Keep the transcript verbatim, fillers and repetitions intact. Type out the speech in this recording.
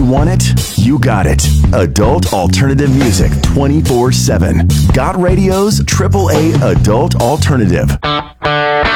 want it? You got it. Adult alternative music twenty-four seven. Got Radio's triple A adult alternative.